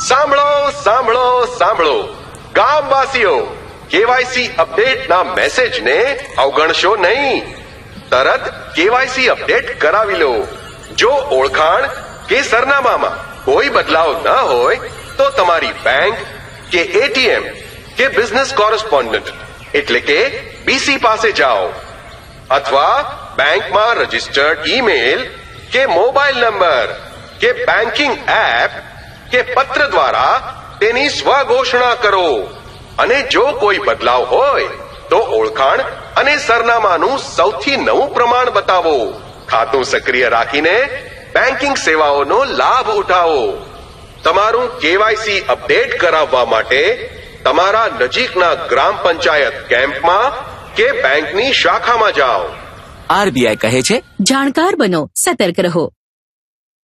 સાંભળો સાંભળો સાંભળો ગામવાસીઓ, કેવાયસી અપડેટના મેસેજને અવગણશો નહીં. તરત કેવાયસી અપડેટ કરાવી લો. જો ઓળખાણ કે સરનામામાં કોઈ બદલાવ ન હોય તો તમારી બેંક કે એટીએમ કે બિઝનેસ કોરસ્પોન્ડન્ટ એટલે કે બીસી પાસે જાઓ, અથવા બેંકમાં રજીસ્ટર્ડ ઈમેલ કે મોબાઈલ નંબર કે બેન્કિંગ એપ કે પત્ર દ્વારા તેની સ્વઘોષણા કરો. અને જો કોઈ બદલાવ હોય તો ઓળખાણ અને સરનામાનું સૌથી નવું પ્રમાણ બતાવો. ખાતું સક્રિય રાખીને બેન્કિંગ સેવાઓનો લાભ ઉઠાવો. તમારું કેવાયસી અપડેટ કરાવવા માટે તમારા નજીકના ગ્રામ પંચાયત કેમ્પમાં કે બેંકની શાખામાં જાઓ. આરબીઆઈ કહે છે, જાણકાર બનો, સતર્ક રહો.